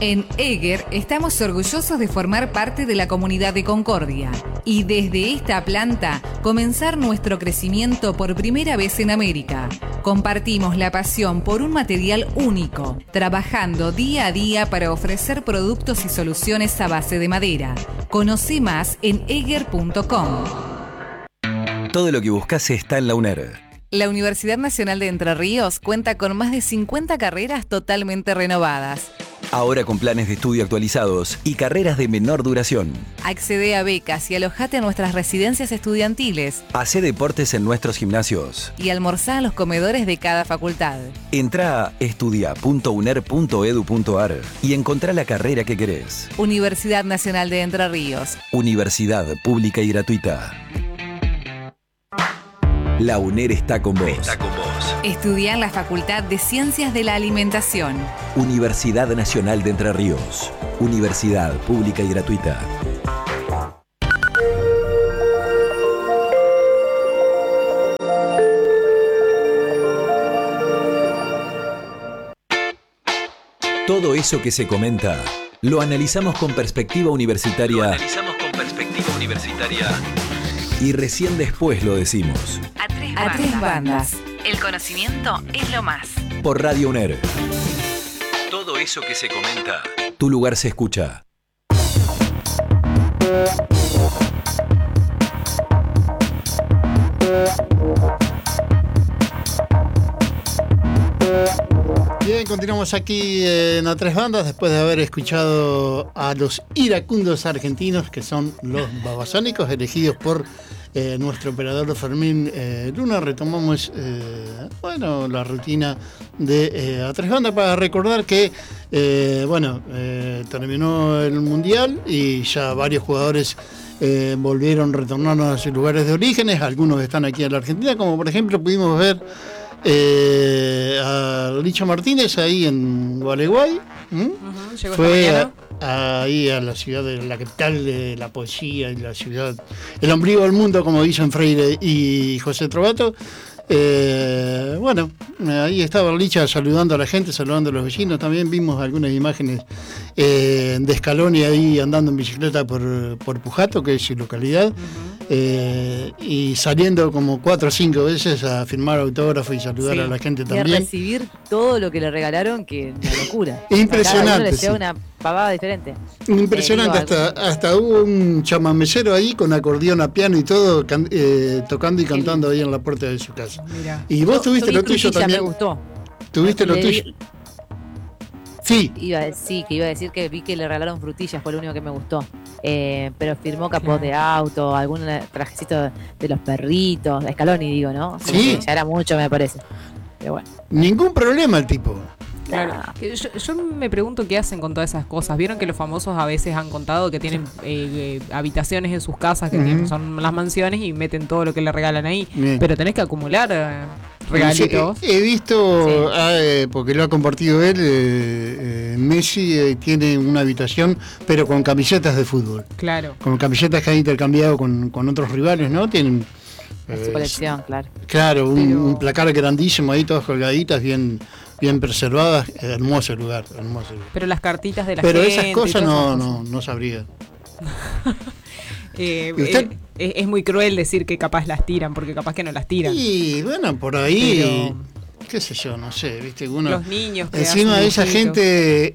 En Eger estamos orgullosos de formar parte de la comunidad de Concordia y desde esta planta comenzar nuestro crecimiento por primera vez en América. Compartimos la pasión por un material único, trabajando día a día para ofrecer productos y soluciones a base de madera. Conoce más en eger.com. Todo lo que buscas está en la UNER. La Universidad Nacional de Entre Ríos cuenta con más de 50 carreras totalmente renovadas. Ahora con planes de estudio actualizados y carreras de menor duración. Accede a becas y alojate en nuestras residencias estudiantiles. Hacé deportes en nuestros gimnasios. Y almorzá en los comedores de cada facultad. Entrá a estudia.uner.edu.ar y encontrá la carrera que querés. Universidad Nacional de Entre Ríos. Universidad pública y gratuita. La UNER está con vos. Estudia en la Facultad de Ciencias de la Alimentación. Universidad Nacional de Entre Ríos. Universidad pública y gratuita. Todo eso que se comenta, lo analizamos con perspectiva universitaria. Y recién después lo decimos. A tres bandas. El conocimiento es lo más. Por Radio UNER. Todo eso que se comenta, tu lugar se escucha. Bien, continuamos aquí en A Tres Bandas después de haber escuchado a los iracundos argentinos, que son los Babasónicos, elegidos por nuestro operador Fermín Luna. Retomamos la rutina de A Tres Bandas para recordar que terminó el Mundial y ya varios jugadores retornaron a sus lugares de orígenes. Algunos están aquí en la Argentina, como por ejemplo pudimos ver a Licha Martínez ahí en Gualeguay. Llegó fue ahí a la ciudad de la capital de la poesía y la ciudad, el ombligo del mundo, como dicen Freire y José Trovato. Ahí estaba Licha saludando a la gente, saludando a los vecinos. También vimos algunas imágenes de Scaloni ahí andando en bicicleta por Pujato, que es su localidad, y saliendo como 4 o 5 veces a firmar autógrafos y saludar a la gente también. Y a recibir todo lo que le regalaron, que es una locura. Impresionante. Cada uno le lleva una pavada diferente. Impresionante, hasta hubo un chamamecero ahí con acordeón a piano y todo, tocando y cantando ahí en la puerta de su casa. Mirá. Y vos tuviste lo tuyo también. Me gustó. ¿Tuviste lo tuyo? Sí. Iba a decir que vi que le regalaron frutillas, fue lo único que me gustó. Pero firmó capot de auto, algún trajecito de los perritos, de Scaloni, digo, ¿no? Como sí. Ya era mucho, me parece. Pero bueno. Ningún problema el tipo. Claro. Yo me pregunto qué hacen con todas esas cosas. Vieron que los famosos a veces han contado que tienen habitaciones en sus casas que son las mansiones y meten todo lo que le regalan ahí. Bien. Pero tenés que acumular regalitos. He visto, porque lo ha compartido él, Messi tiene una habitación, pero con camisetas de fútbol. Claro. Con camisetas que ha intercambiado con otros rivales, ¿no? Tienen su colección, claro. Claro, un placar grandísimo ahí, todas colgaditas, bien preservadas. Hermoso lugar. Pero las cartitas de la gente. Pero esas cosas no sabría. Es muy cruel decir que capaz las tiran, porque capaz que no las tiran. Y bueno, por ahí, qué sé yo, no sé, viste, uno. Los niños que encima esa gente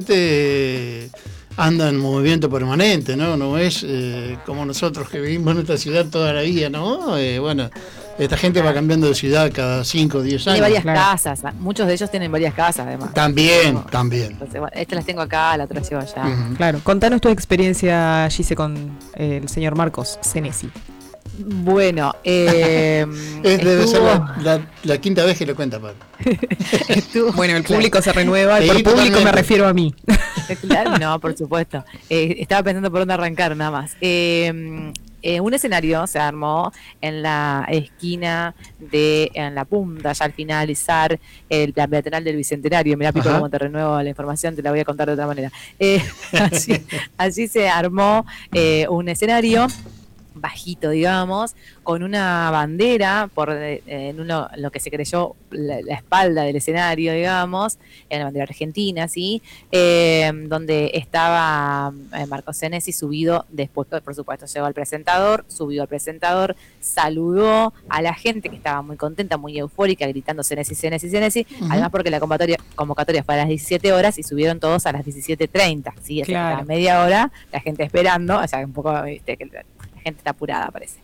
anda en movimiento permanente, no es como nosotros que vivimos en esta ciudad toda la vida, ¿no? Esta gente va cambiando de ciudad cada 5 o 10 años. Tiene varias casas, muchos de ellos tienen varias casas además. También. Entonces, estas las tengo acá, la otra llevo allá. Claro, contanos tu experiencia, Gise, con el señor Marcos Senesi. Bueno, debe ser la quinta vez que lo cuenta, Pablo. Bueno, el público se renueva, y por público me refiero a mí. Claro, no, por supuesto. Estaba pensando por dónde arrancar, nada más. Un escenario se armó en la esquina en la punta, ya al finalizar la peatonal del Bicentenario. Mirá, Pico, cómo te renuevo la información, te la voy a contar de otra manera. Allí se armó un escenario bajito, digamos, con una bandera en lo que se creyó la espalda del escenario, digamos, en la bandera argentina, ¿sí? Donde estaba Marco Senesi subido, después, por supuesto, llegó al presentador, subió al presentador, saludó a la gente que estaba muy contenta, muy eufórica, gritando Senesi, Senesi, Senesi, además porque la convocatoria fue a las 17 horas y subieron todos a las 17:30, ¿sí? O sea, estaba media hora, la gente esperando, o sea, un poco, viste, que la gente está apurada, parece.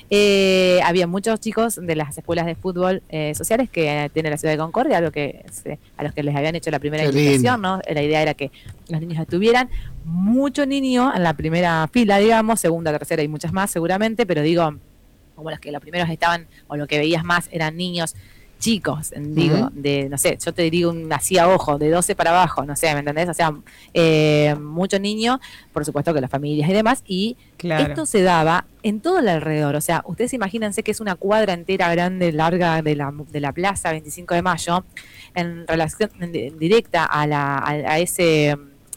Había muchos chicos de las escuelas de fútbol sociales que tiene la ciudad de Concordia, a los que les habían hecho la primera invitación, ¿no? La idea era que los niños estuvieran. Muchos niños en la primera fila, digamos, segunda, tercera y muchas más seguramente, pero digo, como los primeros estaban, o lo que veías más eran niños chicos, digo, de, no sé, yo te digo así a ojo, de 12 para abajo, no sé, ¿me entendés? O sea, muchos niños, por supuesto que las familias y demás, y esto se daba en todo el alrededor, o sea, ustedes imagínense que es una cuadra entera grande, larga de la plaza 25 de Mayo, en relación directa a ese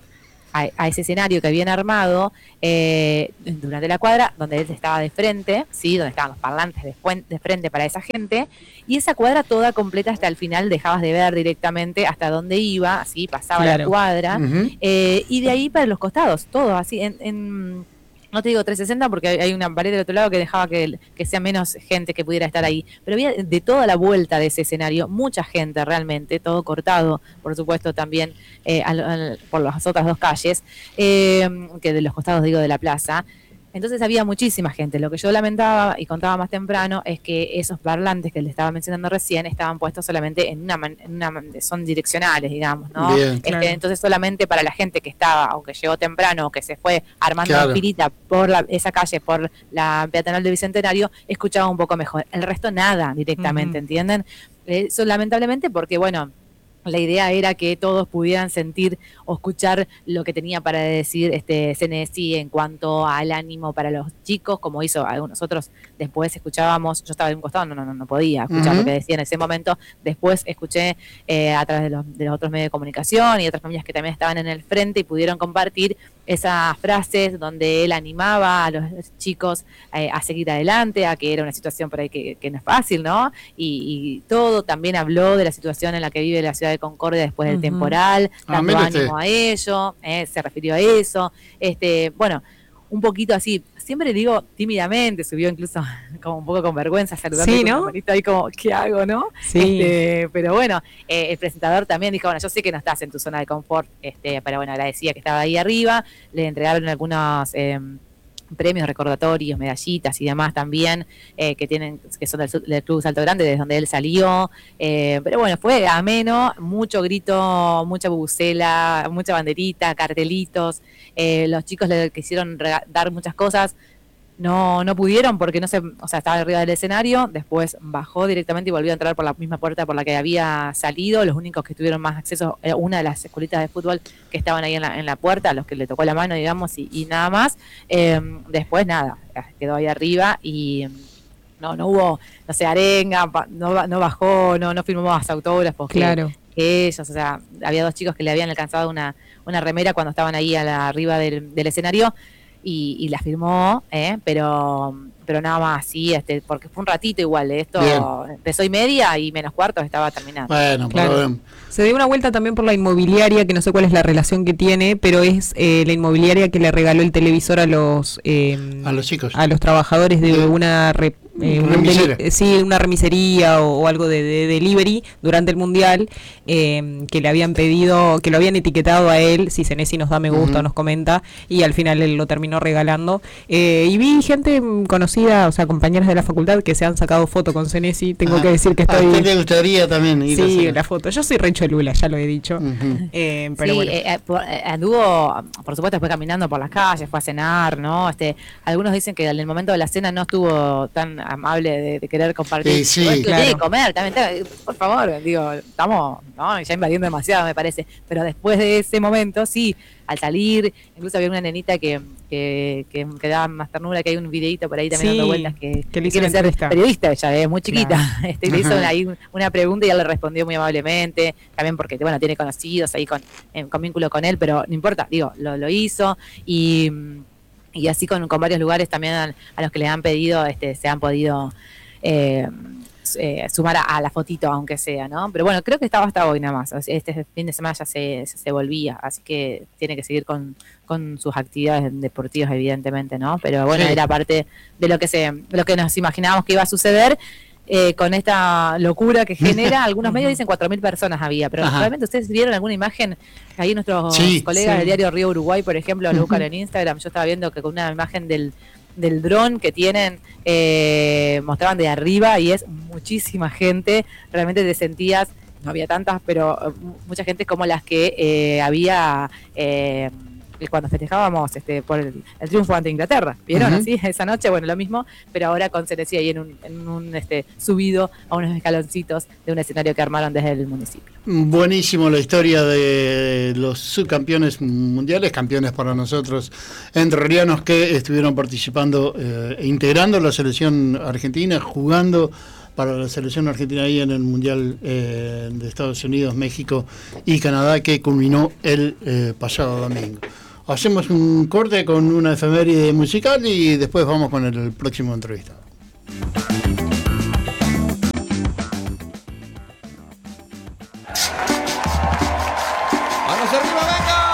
escenario que habían armado durante la cuadra, donde él estaba de frente, ¿sí? Donde estaban los parlantes de frente para esa gente, y esa cuadra toda completa hasta el final dejabas de ver directamente hasta dónde iba, ¿sí? Pasaba la cuadra, y de ahí para los costados, todo así, no te digo 360 porque hay una pared del otro lado que dejaba que sea menos gente que pudiera estar ahí, pero había de toda la vuelta de ese escenario mucha gente realmente, todo cortado, por supuesto también por las otras dos calles, que de los costados, digo, de la plaza. Entonces había muchísima gente. Lo que yo lamentaba y contaba más temprano es que esos parlantes que le estaba mencionando recién estaban puestos solamente son direccionales, digamos, ¿no? Bien, claro. Entonces solamente para la gente que estaba, o que llegó temprano, o que se fue armando la filita por esa calle, por la peatonal del Bicentenario, escuchaba un poco mejor. El resto nada directamente, ¿entienden? Eso lamentablemente porque, bueno, la idea era que todos pudieran sentir o escuchar lo que tenía para decir Senesi en cuanto al ánimo para los chicos, como hizo algunos otros. Después escuchábamos, yo estaba de un costado, no podía escuchar lo que decía en ese momento. Después escuché a través de los otros medios de comunicación y otras familias que también estaban en el frente y pudieron compartir esas frases donde él animaba a los chicos a seguir adelante, a que era una situación por ahí que no es fácil, ¿no? Y todo, también habló de la situación en la que vive la ciudad de Concordia después del temporal, dando ánimo a ello, se refirió a eso, bueno, un poquito así, siempre digo tímidamente, subió incluso como un poco con vergüenza saludando, sí, ¿no? Ahí como, ¿qué hago, no? Sí. Pero bueno, el presentador también dijo, bueno, yo sé que no estás en tu zona de confort, pero bueno, agradecía que estaba ahí arriba, le entregaron algunos premios, recordatorios, medallitas y demás también, que son del Club Salto Grande, desde donde él salió, pero bueno, fue ameno, mucho grito, mucha bubucela, mucha banderita, cartelitos, los chicos le quisieron dar muchas cosas, no pudieron porque estaba arriba del escenario, después bajó directamente y volvió a entrar por la misma puerta por la que había salido. Los únicos que tuvieron más acceso era una de las escuelitas de fútbol que estaban ahí en la puerta, a los que le tocó la mano, digamos, y nada más. Después nada, quedó ahí arriba y no hubo, no sé, arenga, no bajó, no firmó más autógrafos. Claro. Que ellos, o sea, había dos chicos que le habían alcanzado una remera cuando estaban ahí arriba del escenario, y la firmó, pero nada más, sí, porque fue un ratito igual, esto Bien. empezó y media y menos cuartos estaba terminando. Bueno, claro. Se dio una vuelta también por la inmobiliaria, que no sé cuál es la relación que tiene, pero es la inmobiliaria que le regaló el televisor a los chicos, a los trabajadores de una una remisería o algo de delivery durante el Mundial, que le habían pedido, que lo habían etiquetado a él, si Senesi nos da me gusta o nos comenta, y al final él lo terminó regalando, y vi gente conocida, o sea, compañeras de la facultad que se han sacado foto con Senesi. Tengo que decir que estoy... ¿A usted le gustaría también ir? Sí, la foto, yo soy re cholula, ya lo he dicho, pero sí, bueno. Anduvo, por supuesto, después caminando por las calles, fue a cenar, ¿no? Algunos dicen que en el momento de la cena no estuvo tan amable de querer compartir. Sí, claro. De comer, también, por favor, digo, estamos ya invadiendo demasiado, me parece. Pero después de ese momento, sí, al salir, incluso había una nenita que daba más ternura, que hay un videito por ahí también dando vueltas que le quiere ser periodista, ella es muy chiquita, claro. Le hizo ahí una pregunta y ella le respondió muy amablemente, también porque bueno, tiene conocidos ahí con vínculo con él, pero no importa, digo, lo hizo y y así con varios lugares también a los que les han pedido, se han podido sumar a la fotito, aunque sea, ¿no? Pero bueno, creo que estaba hasta hoy nada más. Este fin de semana ya se volvía, así que tiene que seguir con sus actividades deportivas, evidentemente, ¿no? Pero bueno, sí, era parte de lo que nos imaginábamos que iba a suceder. Con esta locura que genera, algunos medios dicen 4.000 personas había, pero realmente ustedes vieron alguna imagen, ahí nuestros colegas del diario Río Uruguay, por ejemplo, lo buscan en Instagram, yo estaba viendo que con una imagen del dron que tienen, mostraban de arriba y es muchísima gente, realmente te sentías, no había tantas, pero mucha gente como las que había cuando festejábamos por el triunfo ante Inglaterra, ¿vieron? Así esa noche, bueno, lo mismo, pero ahora con Ceneci ahí en un subido a unos escaloncitos de un escenario que armaron desde el municipio. Buenísimo la historia de los subcampeones mundiales, campeones para nosotros entrerrianos, que estuvieron participando e integrando la selección argentina, jugando para la selección argentina ahí en el Mundial de Estados Unidos, México y Canadá, que culminó el pasado domingo. Hacemos un corte con una efeméride musical y después vamos con el próximo entrevistado. ¡Manos arriba, venga!